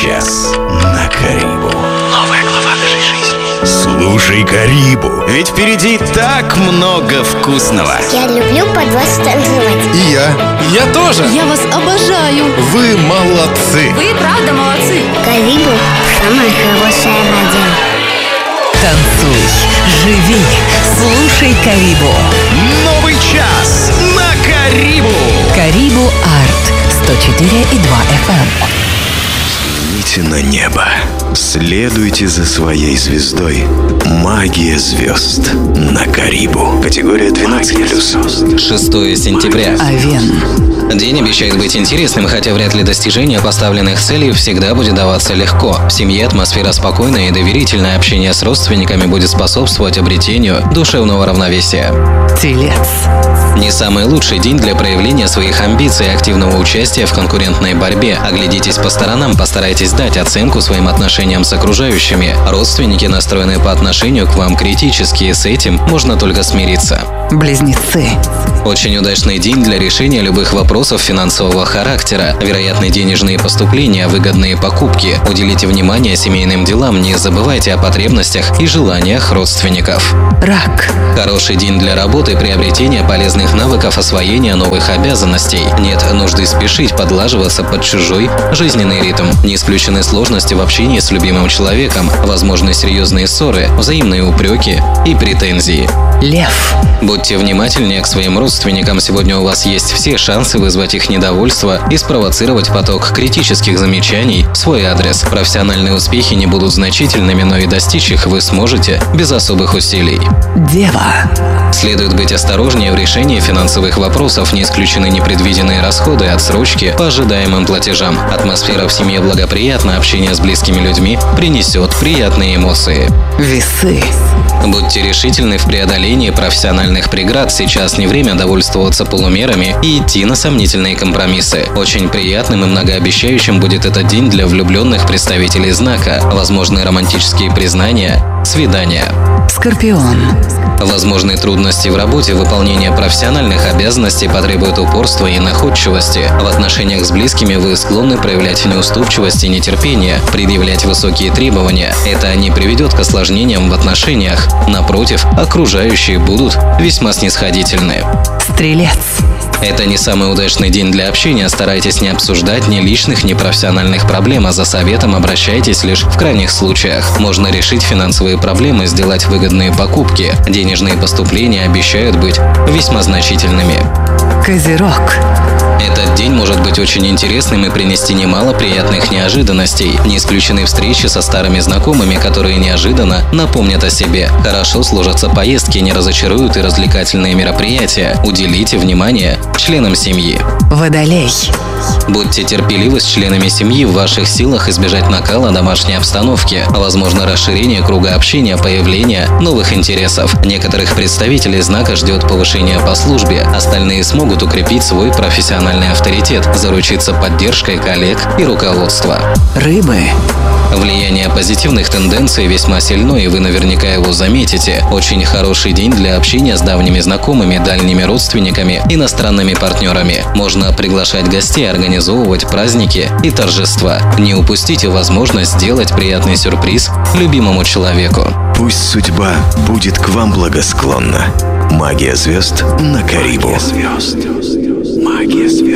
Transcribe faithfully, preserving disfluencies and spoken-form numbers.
час на Карибу. Новая глава нашей жизни. Слушай Карибу, ведь впереди так много вкусного. Я люблю под вас танцевать. И я. Я тоже. Я вас обожаю. Вы молодцы. Вы правда молодцы. Карибу – самое хорошее радио. Танцуй, живи, слушай Карибу. Новый час на Карибу. Карибу Арт сто четыре и два эф эм. Взгляните на небо. Следуйте за своей звездой. Магия звезд на Карибу. Категория двенадцать плюс. шестое сентября. Овен. День обещает быть интересным, хотя вряд ли достижение поставленных целей всегда будет даваться легко. В семье атмосфера спокойная и доверительное, общение с родственниками будет способствовать обретению душевного равновесия. Телец. Не самый лучший день для проявления своих амбиций и активного участия в конкурентной борьбе. Оглядитесь по сторонам, постарайтесь дать оценку своим отношениям с окружающими. Родственники настроены по отношению к вам критически, и с этим можно только смириться. Близнецы. Очень удачный день для решения любых вопросов финансового характера. Вероятны денежные поступления, выгодные покупки. Уделите внимание семейным делам, не забывайте о потребностях и желаниях родственников. Рак. Хороший день для работы, приобретения полезных навыков, освоения новых обязанностей. Нет нужды спешить подлаживаться под чужой жизненный ритм. Не исключены сложности в общении с любимым человеком, возможны серьезные ссоры, взаимные упреки и претензии. Лев. Будьте внимательнее к своим родственникам, сегодня у вас есть все шансы вызвать их недовольство и спровоцировать поток критических замечаний в свой адрес. Профессиональные успехи не будут значительными, но и достичь их вы сможете без особых усилий. Дева. Следует быть осторожнее в решении финансовых вопросов, не исключены непредвиденные расходы, отсрочки по ожидаемым платежам. Атмосфера в семье благоприятна, общение с близкими людьми принесет приятные эмоции. Весы. Будьте решительны в преодолении профессиональных преград. Сейчас не время довольствоваться полумерами и идти на сомнительные компромиссы. Очень приятным и многообещающим будет этот день для влюбленных представителей знака. Возможны романтические признания, свидания. Скорпион. Возможны трудности в работе, выполнение профессиональных обязанностей потребует упорства и находчивости. В отношениях с близкими вы склонны проявлять неуступчивость и нетерпение, предъявлять высокие требования. Это не приведет к осложнениям в отношениях. Напротив, окружающие будут весьма снисходительны. Стрелец. Это не самый удачный день для общения. Старайтесь не обсуждать ни личных, ни профессиональных проблем, а за советом обращайтесь лишь в крайних случаях. Можно решить финансовые проблемы, сделать выгодные покупки. Денежные поступления обещают быть весьма значительными. Козерог. Этот день может быть очень интересным и принести немало приятных неожиданностей. Не исключены встречи со старыми знакомыми, которые неожиданно напомнят о себе. Хорошо сложатся поездки, не разочаруют и развлекательные мероприятия. Уделите внимание членам семьи. Водолей. Будьте терпеливы с членами семьи, в ваших силах избежать накала домашней обстановки. Возможно расширение круга общения, появление новых интересов. Некоторых представителей знака ждет повышение по службе, остальные смогут укрепить свой профессиональный авторитет, заручиться поддержкой коллег и руководства. Рыбы. Влияние позитивных тенденций весьма сильно, и вы наверняка его заметите. Очень хороший день для общения с давними знакомыми, дальними родственниками, иностранными партнерами. Можно приглашать гостей, организовывать праздники и торжества. Не упустите возможность сделать приятный сюрприз любимому человеку. Пусть судьба будет к вам благосклонна. Магия звезд на Карибу. Магия звезд. Магия звезд.